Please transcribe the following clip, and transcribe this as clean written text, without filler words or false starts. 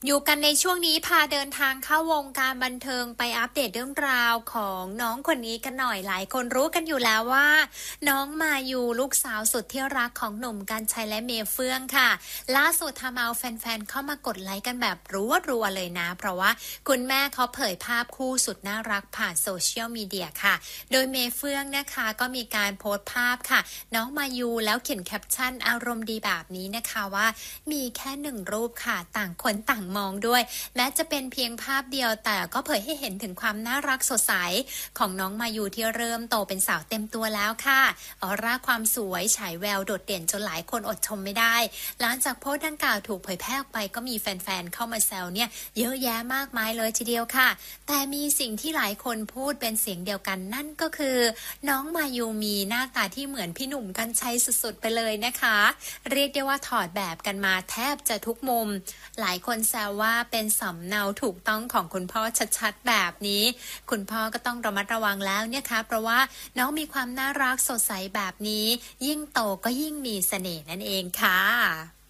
อยู่กันในช่วงนี้พาเดินทางเข้าวงการบันเทิงไปอัปเดตเรื่องราวของน้องคนนี้กันหน่อยหลายคนรู้กันอยู่แล้วว่าน้องมายูลูกสาวสุดที่รักของหนุ่มกรรชัยและเมย์เฟื่องค่ะล่าสุดทำเอาแฟนๆเข้ามากดไลค์กันแบบรัวๆเลยนะเพราะว่าคุณแม่เขาเผยภาพคู่สุดน่ารักผ่านโซเชียลมีเดียค่ะโดยเมย์เฟื่องนะคะก็มีการโพสต์ภาพค่ะน้องมายูแล้วเขียนแคปชั่นอารมณ์ดีแบบนี้นะคะว่ามีแค่1รูปค่ะต่างคนต่างมองด้วยแม้จะเป็นเพียงภาพเดียวแต่ก็เผยให้เห็นถึงความน่ารักสดใสของน้องมายูที่เริ่มโตเป็นสาวเต็มตัวแล้วค่ะออร่าความสวยฉายแววโดดเด่นจนหลายคนอดชมไม่ได้หลังจากโพสต์ดังกล่าวถูกเผยแพร่ออกไปก็มีแฟนๆเข้ามาแซวเนี่ยเยอะแยะมากมายเลยทีเดียวค่ะแต่มีสิ่งที่หลายคนพูดเป็นเสียงเดียวกันนั่นก็คือน้องมายูมีหน้าตาที่เหมือนพี่หนุ่มกรรชัยสุดๆไปเลยนะคะเรียกได้ว่าถอดแบบกันมาแทบจะทุกมุมหลายคนแซวว่าเป็นสำเนาถูกต้องของคุณพ่อชัดๆแบบนี้คุณพ่อก็ต้องระมัดระวังแล้วเนี่ยค่ะเพราะว่าน้องมีความน่ารักสดใสแบบนี้ยิ่งโตก็ยิ่งมีเสน่ห์นั่นเองค่ะ